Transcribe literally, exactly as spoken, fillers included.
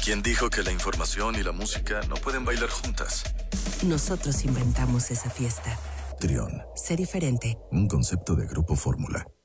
¿Quién dijo que la información y la música no pueden bailar juntas? Nosotros inventamos esa fiesta. Trión. Sé diferente. Un concepto de Grupo Fórmula.